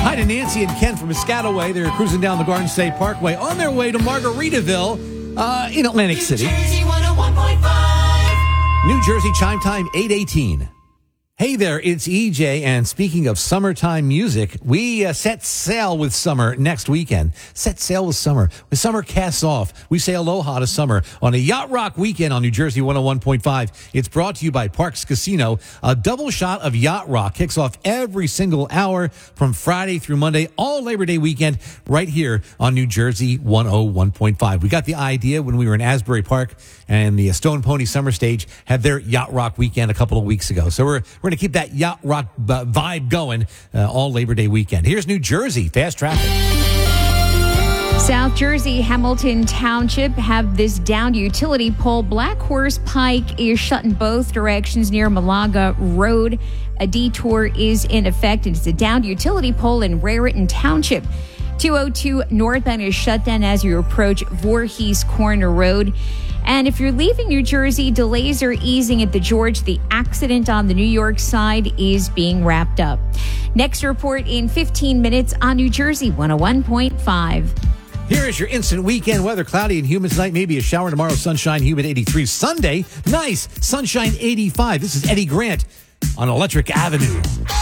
Hi to Nancy and Ken from Piscataway. They're cruising down the Garden State Parkway on their way to Margaritaville in Atlantic City. New Jersey 101.5. New Jersey chime time 8:18. Hey there, it's EJ, and speaking of summertime music, we set sail with summer next weekend. Set sail with summer. When summer casts off, we say aloha to summer on a Yacht Rock weekend on New Jersey 101.5. It's brought to you by Parks Casino. A double shot of Yacht Rock kicks off every single hour from Friday through Monday, all Labor Day weekend, right here on New Jersey 101.5. We got the idea when we were in Asbury Park, and the Stone Pony Summer Stage had their Yacht Rock weekend a couple of weeks ago. So we're going to keep that Yacht Rock vibe going all Labor Day weekend. Here's New Jersey fast traffic. South Jersey, Hamilton Township have this downed utility pole. Black Horse Pike is shut in both directions near Malaga Road. A detour is in effect. It's a downed utility pole in Raritan Township. 202 northbound is shut down as you approach Voorhees Corner Road. And if you're leaving New Jersey, delays are easing at the George. The accident on the New York side is being wrapped up. Next report in 15 minutes on New Jersey 101.5. Here is your instant weekend weather. Cloudy and humid tonight. Maybe a shower tomorrow. Sunshine, humid 83. Sunday, nice. Sunshine 85. This is Eddie Grant on Electric Avenue.